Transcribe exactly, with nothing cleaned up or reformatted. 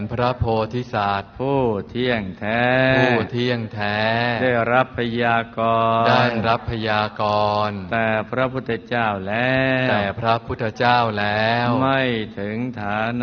พระโพธิสัตว์ผู้เที่ยงแท้ผู้เที่ยงแท้ได้รับพยากรณ์ได้รับพยากรณ์แต่พระพุทธเจ้าแล้วแต่พระพุทธเจ้าแล้วไม่ถึงฐานะ